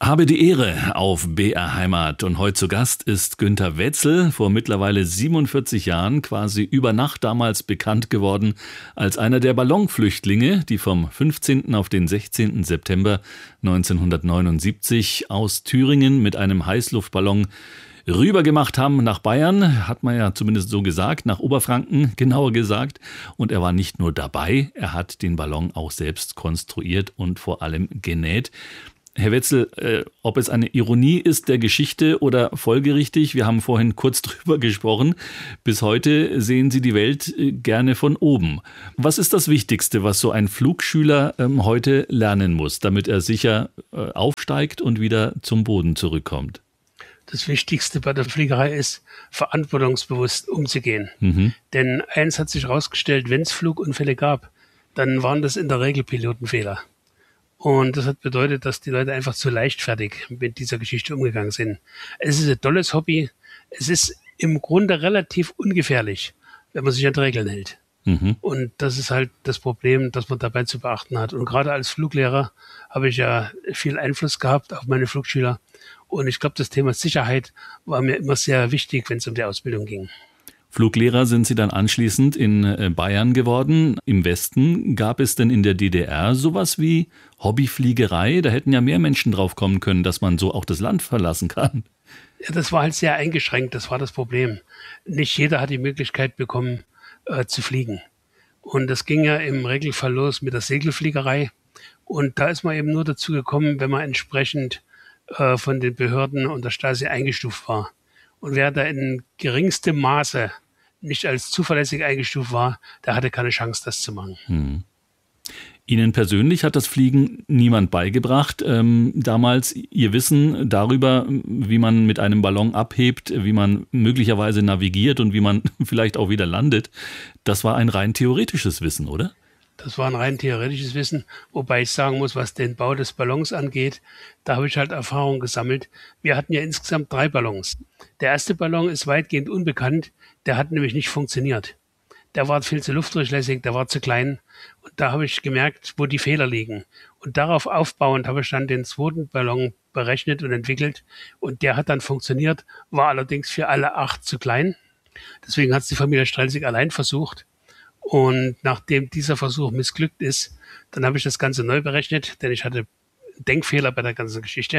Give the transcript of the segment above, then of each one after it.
Habe die Ehre auf BR Heimat und heute zu Gast ist Günter Wetzel, vor mittlerweile 47 Jahren quasi über Nacht damals bekannt geworden als einer der Ballonflüchtlinge, die vom 15. auf den 16. September 1979 aus Thüringen mit einem Heißluftballon rübergemacht haben nach Bayern, hat man ja zumindest so gesagt, nach Oberfranken genauer gesagt. Und er war nicht nur dabei, er hat den Ballon auch selbst konstruiert und vor allem genäht. Herr Wetzel, ob es eine Ironie ist der Geschichte oder folgerichtig, wir haben vorhin kurz drüber gesprochen, bis heute sehen Sie die Welt gerne von oben. Was ist das Wichtigste, was so ein Flugschüler heute lernen muss, damit er sicher aufsteigt und wieder zum Boden zurückkommt? Das Wichtigste bei der Fliegerei ist, verantwortungsbewusst umzugehen. Denn eins hat sich herausgestellt, wenn es Flugunfälle gab, dann waren das in der Regel Pilotenfehler. Und das hat bedeutet, dass die Leute einfach zu leichtfertig mit dieser Geschichte umgegangen sind. Es ist ein tolles Hobby. Es ist im Grunde relativ ungefährlich, wenn man sich an die Regeln hält. Und das ist halt das Problem, das man dabei zu beachten hat. Und gerade als Fluglehrer habe ich ja viel Einfluss gehabt auf meine Flugschüler. Und ich glaube, das Thema Sicherheit war mir immer sehr wichtig, wenn es um die Ausbildung ging. Fluglehrer sind Sie dann anschließend in Bayern geworden. Im Westen gab es denn in der DDR sowas wie Hobbyfliegerei? Da hätten ja mehr Menschen drauf kommen können, dass man so auch das Land verlassen kann. Ja, das war halt sehr eingeschränkt, das war das Problem. Nicht jeder hat die Möglichkeit bekommen, zu fliegen. Und das ging ja im Regelfall los mit der Segelfliegerei. Und da ist man eben nur dazu gekommen, wenn man entsprechend von den Behörden und der Stasi eingestuft war. Und wer da in geringstem Maße nicht als zuverlässig eingestuft war, der hatte keine Chance, das zu machen. Ihnen persönlich hat das Fliegen niemand beigebracht. Damals Ihr Wissen darüber, wie man mit einem Ballon abhebt, wie man möglicherweise navigiert und wie man vielleicht auch wieder landet, das war ein rein theoretisches Wissen, oder? Das war ein rein theoretisches Wissen, wobei ich sagen muss, was den Bau des Ballons angeht, da habe ich halt Erfahrung gesammelt. Wir hatten ja insgesamt 3 Ballons. Der erste Ballon ist weitgehend unbekannt, der hat nämlich nicht funktioniert. Der war viel zu luftdurchlässig, der war zu klein und da habe ich gemerkt, wo die Fehler liegen. Und darauf aufbauend habe ich dann den zweiten Ballon berechnet und entwickelt und der hat dann funktioniert, war allerdings für alle 8 zu klein. Deswegen hat es die Familie Strelzig allein versucht. Und nachdem dieser Versuch missglückt ist, dann habe ich das Ganze neu berechnet, denn ich hatte einen Denkfehler bei der ganzen Geschichte.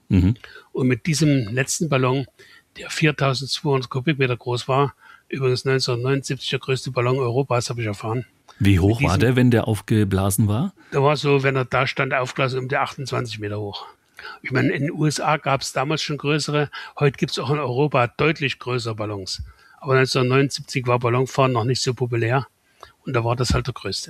Und mit diesem letzten Ballon, der 4200 Kubikmeter groß war, übrigens 1979 der größte Ballon Europas, habe ich erfahren. Wie hoch war der, wenn der aufgeblasen war? Der war so, wenn er da stand, aufgeblasen um die 28 Meter hoch. Ich meine, in den USA gab es damals schon größere, heute gibt es auch in Europa deutlich größere Ballons. Aber 1979 war Ballonfahren noch nicht so populär. Und da war das halt der größte.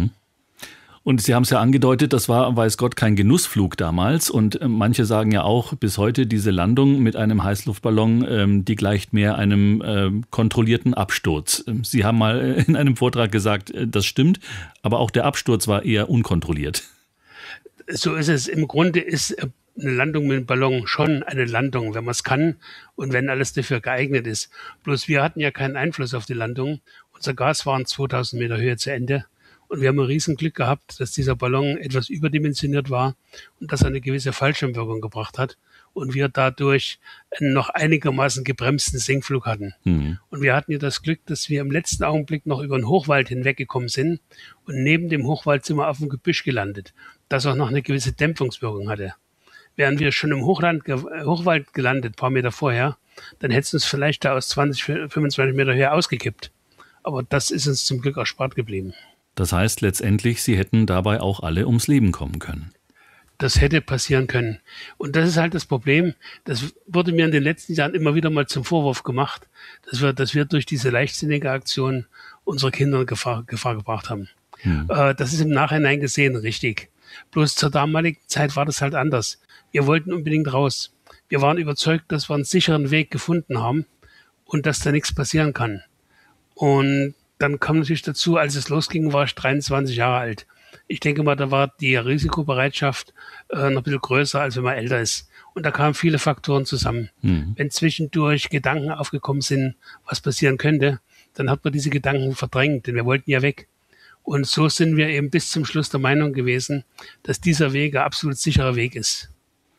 Und Sie haben es ja angedeutet, das war, weiß Gott, kein Genussflug damals. Und manche sagen ja auch, bis heute diese Landung mit einem Heißluftballon, die gleicht mehr einem kontrollierten Absturz. Sie haben mal in einem Vortrag gesagt, das stimmt, aber auch der Absturz war eher unkontrolliert. So ist es. Im Grunde ist eine Landung mit einem Ballon schon eine Landung, wenn man es kann und wenn alles dafür geeignet ist. Bloß wir hatten ja keinen Einfluss auf die Landung. Unser Gas war in 2000 Meter Höhe zu Ende. Und wir haben ein Riesenglück gehabt, dass dieser Ballon etwas überdimensioniert war und dass er eine gewisse Fallschirmwirkung gebracht hat. Und wir dadurch einen noch einigermaßen gebremsten Sinkflug hatten. Und wir hatten ja das Glück, dass wir im letzten Augenblick noch über den Hochwald hinweggekommen sind. Und neben dem Hochwald sind wir auf dem Gebüsch gelandet, das auch noch eine gewisse Dämpfungswirkung hatte. Wären wir schon im Hochwald gelandet, ein paar Meter vorher, dann hätten sie uns vielleicht da aus 20, 25 Meter Höhe ausgekippt. Aber das ist uns zum Glück erspart geblieben. Das heißt letztendlich, Sie hätten dabei auch alle ums Leben kommen können. Das hätte passieren können. Und das ist halt das Problem. Das wurde mir in den letzten Jahren immer wieder mal zum Vorwurf gemacht, dass wir durch diese leichtsinnige Aktion unsere Kinder in Gefahr gebracht haben. Das ist im Nachhinein gesehen richtig. Bloß zur damaligen Zeit war das halt anders. Wir wollten unbedingt raus. Wir waren überzeugt, dass wir einen sicheren Weg gefunden haben und dass da nichts passieren kann. Und dann kam natürlich dazu, als es losging, war ich 23 Jahre alt. Ich denke mal, da war die Risikobereitschaft noch ein bisschen größer, als wenn man älter ist. Und da kamen viele Faktoren zusammen. Wenn zwischendurch Gedanken aufgekommen sind, was passieren könnte, dann hat man diese Gedanken verdrängt, denn wir wollten ja weg. Und so sind wir eben bis zum Schluss der Meinung gewesen, dass dieser Weg ein absolut sicherer Weg ist.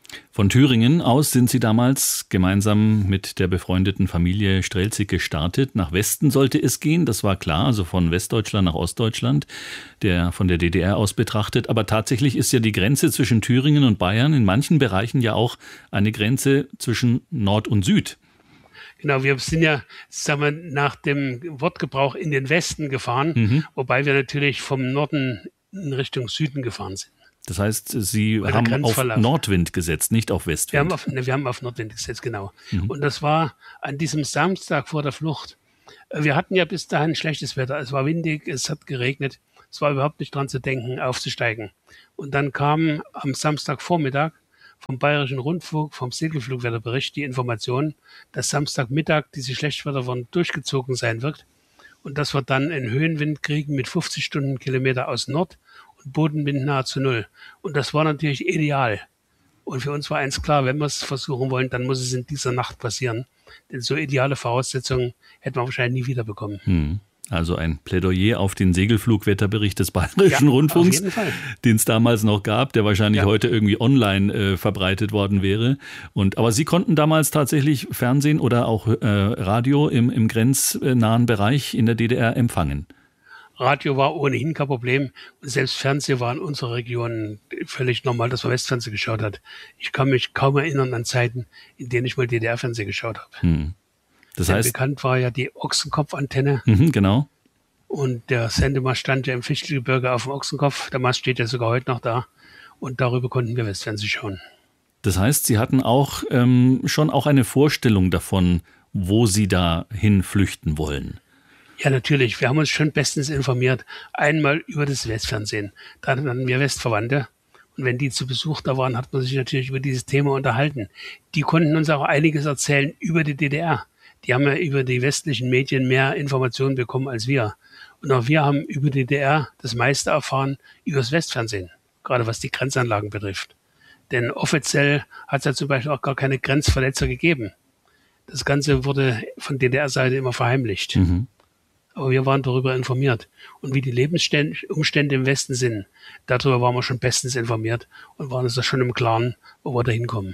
Von Thüringen aus sind Sie damals gemeinsam mit der befreundeten Familie Strelzig gestartet. Nach Westen sollte es gehen, das war klar, also von Westdeutschland nach Ostdeutschland, von der DDR aus betrachtet. Aber tatsächlich ist ja die Grenze zwischen Thüringen und Bayern in manchen Bereichen ja auch eine Grenze zwischen Nord und Süd. Genau, wir sind ja, sagen wir, nach dem Wortgebrauch in den Westen gefahren, wobei wir natürlich vom Norden in Richtung Süden gefahren sind. Das heißt, Sie haben auf Nordwind gesetzt, nicht auf Westwind. Wir haben auf Nordwind gesetzt, genau. Und das war an diesem Samstag vor der Flucht. Wir hatten ja bis dahin schlechtes Wetter. Es war windig, es hat geregnet. Es war überhaupt nicht dran zu denken, aufzusteigen. Und dann kam am Samstagvormittag vom Bayerischen Rundfunk, vom Segelflugwetterbericht die Information, dass Samstagmittag diese Schlechtwetterwarnung durchgezogen sein wird und dass wir dann einen Höhenwind kriegen mit 50 Stundenkilometer aus Nord und Bodenwind nahezu 0. Und das war natürlich ideal. Und für uns war eins klar, wenn wir es versuchen wollen, dann muss es in dieser Nacht passieren. Denn so ideale Voraussetzungen hätten wir wahrscheinlich nie wieder bekommen. Also ein Plädoyer auf den Segelflugwetterbericht des Bayerischen Rundfunks, den es damals noch gab, der wahrscheinlich heute irgendwie online verbreitet worden wäre. Aber Sie konnten damals tatsächlich Fernsehen oder auch Radio im grenznahen Bereich in der DDR empfangen. Radio war ohnehin kein Problem und selbst Fernsehen war in unserer Region völlig normal, dass man Westfernsehen geschaut hat. Ich kann mich kaum erinnern an Zeiten, in denen ich mal DDR-Fernsehen geschaut habe. Das heißt, bekannt war ja die Ochsenkopfantenne. Genau. Und der Sendemast stand ja im Fichtelgebirge auf dem Ochsenkopf. Der Mast steht ja sogar heute noch da. Und darüber konnten wir Westfernsehen schauen. Das heißt, Sie hatten auch schon auch eine Vorstellung davon, wo Sie dahin flüchten wollen. Ja, natürlich. Wir haben uns schon bestens informiert. Einmal über das Westfernsehen. Da hatten wir Westverwandte. Und wenn die zu Besuch da waren, hat man sich natürlich über dieses Thema unterhalten. Die konnten uns auch einiges erzählen über die DDR. Die haben ja über die westlichen Medien mehr Informationen bekommen als wir. Und auch wir haben über die DDR das meiste erfahren über das Westfernsehen, gerade was die Grenzanlagen betrifft. Denn offiziell hat es ja zum Beispiel auch gar keine Grenzverletzer gegeben. Das Ganze wurde von DDR-Seite immer verheimlicht. Aber wir waren darüber informiert. Und wie die Lebensumstände im Westen sind, darüber waren wir schon bestens informiert und waren uns da schon im Klaren, wo wir da hinkommen.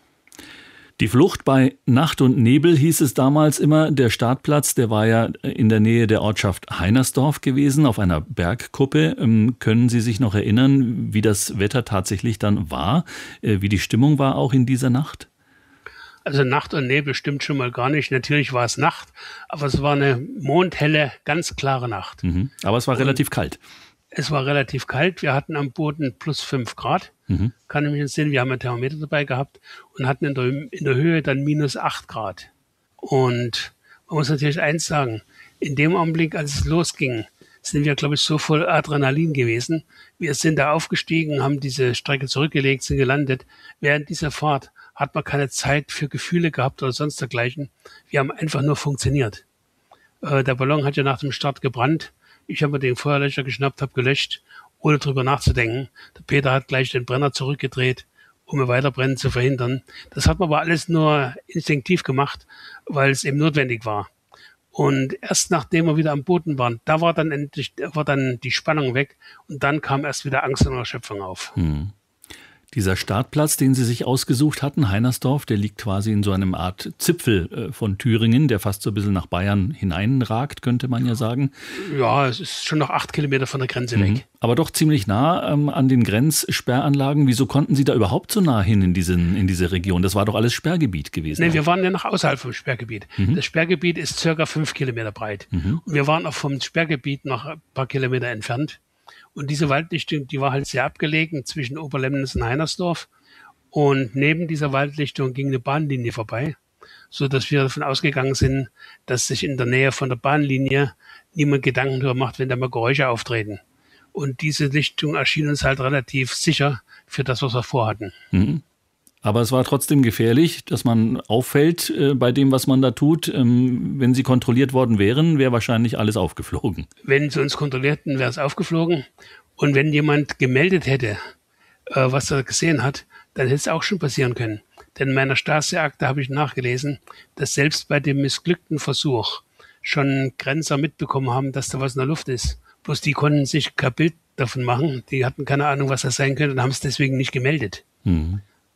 Die Flucht bei Nacht und Nebel hieß es damals immer. Der Startplatz, der war ja in der Nähe der Ortschaft Heinersdorf gewesen, auf einer Bergkuppe. Können Sie sich noch erinnern, wie das Wetter tatsächlich dann war? Wie die Stimmung war auch in dieser Nacht? Also Nacht und Nebel stimmt schon mal gar nicht. Natürlich war es Nacht, aber es war eine mondhelle, ganz klare Nacht. Aber es war relativ kalt. Es war relativ kalt. Wir hatten am Boden plus 5 Grad. Kann ich mich entsinnen. Wir haben ein Thermometer dabei gehabt und hatten in der Höhe dann minus 8 Grad. Und man muss natürlich eins sagen. In dem Augenblick, als es losging, sind wir, glaube ich, so voll Adrenalin gewesen. Wir sind da aufgestiegen, haben diese Strecke zurückgelegt, sind gelandet. Während dieser Fahrt hat man keine Zeit für Gefühle gehabt oder sonst dergleichen. Wir haben einfach nur funktioniert. Der Ballon hat ja nach dem Start gebrannt. Ich habe mir den Feuerlöscher geschnappt, habe gelöscht, ohne drüber nachzudenken. Der Peter hat gleich den Brenner zurückgedreht, um ein Weiterbrennen zu verhindern. Das hat man aber alles nur instinktiv gemacht, weil es eben notwendig war. Und erst nachdem wir wieder am Boden waren, da war dann die Spannung weg und dann kam erst wieder Angst und Erschöpfung auf. Dieser Startplatz, den Sie sich ausgesucht hatten, Heinersdorf, der liegt quasi in so einem Art Zipfel von Thüringen, der fast so ein bisschen nach Bayern hineinragt, könnte man ja sagen. Ja, es ist schon noch 8 Kilometer von der Grenze weg. Aber doch ziemlich nah an den Grenzsperranlagen. Wieso konnten Sie da überhaupt so nah hin in diese Region? Das war doch alles Sperrgebiet gewesen. Nee, wir waren ja noch außerhalb vom Sperrgebiet. Das Sperrgebiet ist circa 5 Kilometer breit. Und wir waren auch vom Sperrgebiet noch ein paar Kilometer entfernt. Und diese Waldlichtung, die war halt sehr abgelegen zwischen Oberlemnis und Heinersdorf. Und neben dieser Waldlichtung ging eine Bahnlinie vorbei, so dass wir davon ausgegangen sind, dass sich in der Nähe von der Bahnlinie niemand Gedanken darüber macht, wenn da mal Geräusche auftreten. Und diese Lichtung erschien uns halt relativ sicher für das, was wir vorhatten. Aber es war trotzdem gefährlich, dass man auffällt bei dem, was man da tut. Wenn Sie kontrolliert worden wären, wäre wahrscheinlich alles aufgeflogen. Wenn sie uns kontrollierten, wäre es aufgeflogen. Und wenn jemand gemeldet hätte, was er gesehen hat, dann hätte es auch schon passieren können. Denn in meiner Stasi-Akte habe ich nachgelesen, dass selbst bei dem missglückten Versuch schon Grenzer mitbekommen haben, dass da was in der Luft ist. Bloß die konnten sich kein Bild davon machen. Die hatten keine Ahnung, was das sein könnte und haben es deswegen nicht gemeldet.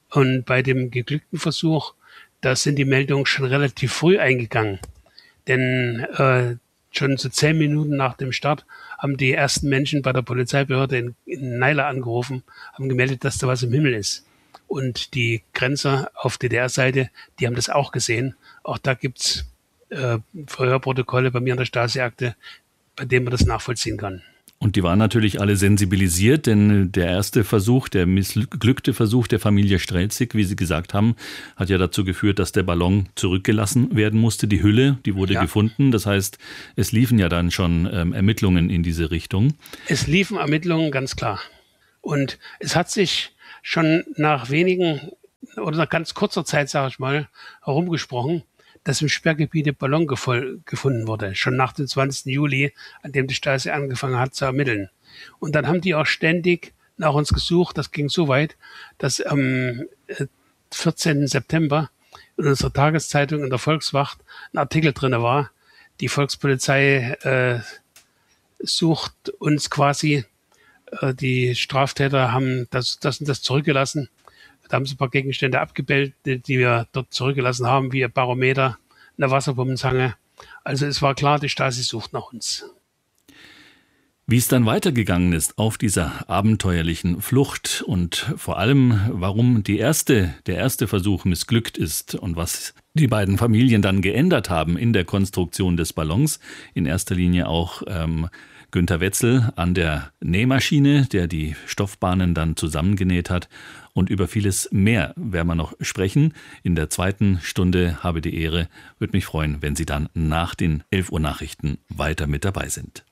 Und bei dem geglückten Versuch, da sind die Meldungen schon relativ früh eingegangen. Denn schon so 10 Minuten nach dem Start haben die ersten Menschen bei der Polizeibehörde in Naila angerufen, haben gemeldet, dass da was im Himmel ist. Und die Grenzer auf DDR-Seite, die haben das auch gesehen. Auch da gibt's Verhörprotokolle bei mir in der Stasi-Akte, bei denen man das nachvollziehen kann. Und die waren natürlich alle sensibilisiert, denn der erste Versuch, der missglückte Versuch der Familie Strelzig, wie Sie gesagt haben, hat ja dazu geführt, dass der Ballon zurückgelassen werden musste. Die Hülle, die wurde gefunden. Das heißt, es liefen ja dann schon Ermittlungen in diese Richtung. Es liefen Ermittlungen, ganz klar. Und es hat sich schon nach wenigen oder nach ganz kurzer Zeit, sage ich mal, herumgesprochen, dass im Sperrgebiet der Ballon gefunden wurde, schon nach dem 20. Juli, an dem die Stasi angefangen hat zu ermitteln. Und dann haben die auch ständig nach uns gesucht. Das ging so weit, dass am 14. September in unserer Tageszeitung in der Volkswacht ein Artikel drin war, die Volkspolizei sucht uns quasi, die Straftäter haben das und das zurückgelassen. Da haben sie ein paar Gegenstände abgebildet, die wir dort zurückgelassen haben, wie ein Barometer, eine Wasserpumpenzange. Also es war klar, die Stasi sucht nach uns. Wie es dann weitergegangen ist auf dieser abenteuerlichen Flucht und vor allem, warum der erste Versuch missglückt ist und was die beiden Familien dann geändert haben in der Konstruktion des Ballons, in erster Linie auch Günter Wetzel an der Nähmaschine, der die Stoffbahnen dann zusammengenäht hat. Und über vieles mehr werden wir noch sprechen. In der zweiten Stunde Habe die Ehre. Würde mich freuen, wenn Sie dann nach den 11 Uhr Nachrichten weiter mit dabei sind.